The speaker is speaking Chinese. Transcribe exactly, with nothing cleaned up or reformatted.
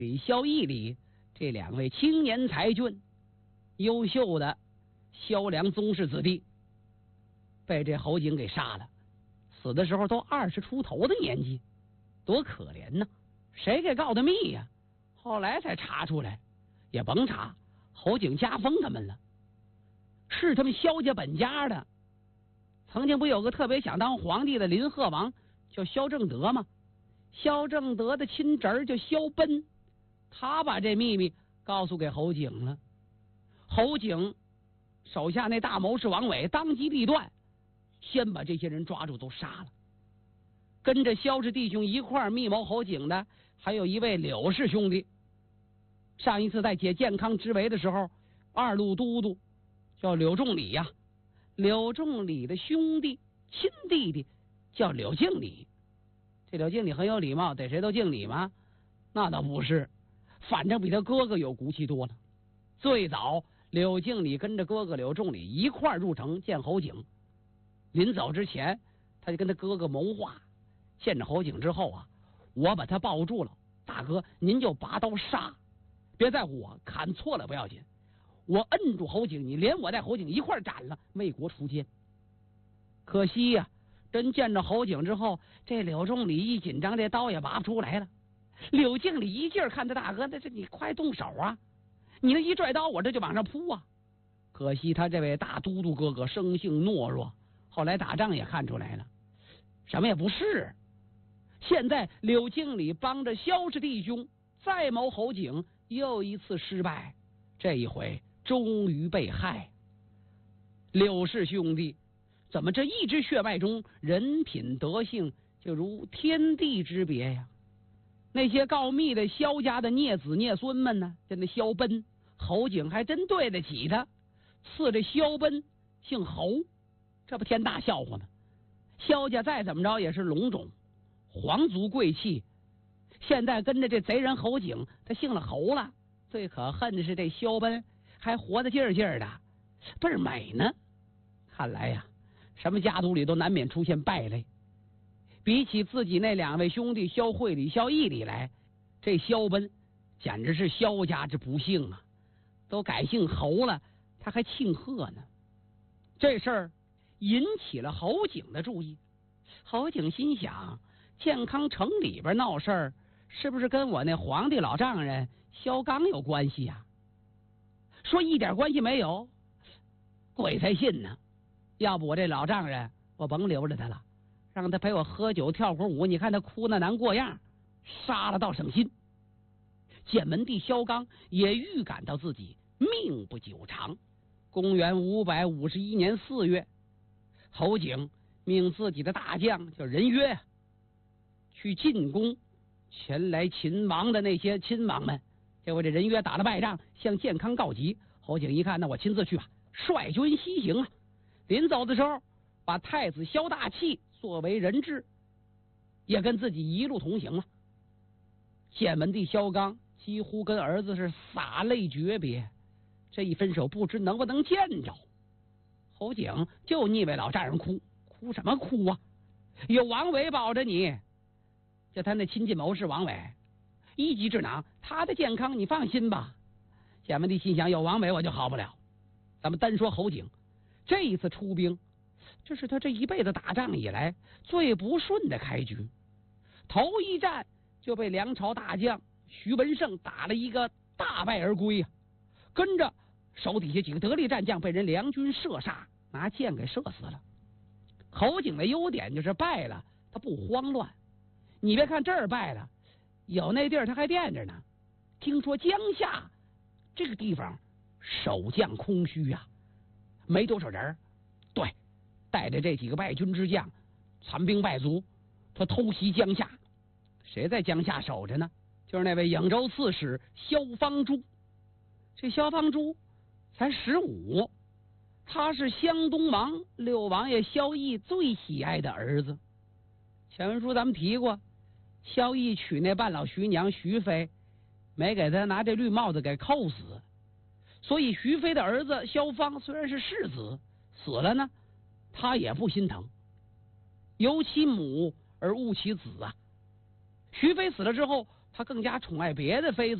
李萧义里这两位青年才俊，优秀的萧梁宗室子弟，被这侯景给杀了。死的时候都二十出头的年纪，多可怜呢！谁给告的密呀？后来才查出来，也甭查，侯景加封他们了，是他们萧家本家的。曾经不有个特别想当皇帝的林贺王叫萧正德吗？萧正德的亲侄儿叫萧奔，他把这秘密告诉给侯景了。侯景手下那大谋士王伟当机立断，先把这些人抓住都杀了。跟着萧氏弟兄一块密谋侯景的还有一位柳氏兄弟。上一次在解建康之围的时候，二路都督叫柳仲礼呀、啊，柳仲礼的兄弟亲弟弟叫柳敬礼。这柳敬礼很有礼貌，逮谁都敬礼吗？那倒不是，反正比他哥哥有骨气多了。最早柳敬礼跟着哥哥柳仲礼一块入城见侯景，临走之前他就跟他哥哥谋划，见着侯景之后啊，我把他抱住了，大哥您就拔刀杀，别在乎我，砍错了不要紧，我摁住侯景，你连我带侯景一块斩了，为国除奸。可惜呀、啊，真见着侯景之后，这柳仲礼一紧张，这刀也拔不出来了。柳敬礼一劲儿看他大哥，那这你快动手啊！你那一拽刀，我这就往上扑啊！可惜他这位大都督哥哥生性懦弱，后来打仗也看出来了，什么也不是。现在柳敬礼帮着萧氏弟兄再谋侯景，又一次失败，这一回终于被害。柳氏兄弟怎么这一支血脉中人品德性就如天地之别呀？那些告密的萧家的孽子孽孙们呢，就那萧奔，侯景还真对得起他，赐这萧奔姓侯，这不天大笑话呢。萧家再怎么着也是龙种皇族贵气，现在跟着这贼人侯景他姓了侯了。最可恨的是这萧奔还活得劲儿劲儿的，倍儿美呢。看来呀，什么家族里都难免出现败类。比起自己那两位兄弟萧惠礼、萧义礼来，这萧奔简直是萧家之不幸啊！都改姓侯了，他还庆贺呢。这事儿引起了侯景的注意。侯景心想，建康城里边闹事儿，是不是跟我那皇帝老丈人萧纲有关系呀、啊？说一点关系没有，鬼才信呢！要不我这老丈人，我甭留着他了，让他陪我喝酒跳会舞，你看他哭那难过样，杀了倒省心。建文帝萧纲也预感到自己命不久长。公元五百五十一年四月，侯景命自己的大将叫任约去进攻前来秦王的那些亲王们。结果这任约打了败仗，向建康告急。侯景一看，那我亲自去吧，率军西行啊。临走的时候，把太子萧大器作为人质，也跟自己一路同行了。建文帝萧纲几乎跟儿子是洒泪诀别，这一分手不知能不能见着。侯景就腻歪老丈人哭，哭什么哭啊？有王伟保着你，就他那亲近谋士王伟，一级智囊，他的健康你放心吧。建文帝心想，有王伟我就好不了。咱们单说侯景这一次出兵，这是他这一辈子打仗以来最不顺的开局。头一战就被梁朝大将徐文胜打了一个大败而归啊！跟着手底下几个得力战将被人梁军射杀，拿箭给射死了。侯景的优点就是败了他不慌乱，你别看这儿败了，有那地儿他还惦着呢。听说江夏这个地方守将空虚呀、啊，没多少人。对，带着这几个败军之将，残兵败卒，他偷袭江夏。谁在江夏守着呢？就是那位颍州刺史萧方珠。这萧方珠才十五，他是湘东王六王爷萧绎最喜爱的儿子。前文书咱们提过，萧绎娶那半老徐娘徐妃，没给他拿这绿帽子给扣死，所以徐妃的儿子萧方虽然是世子，死了呢，他也不心疼。由其母而误其子啊！徐妃死了之后， 他更加宠爱别的妃子。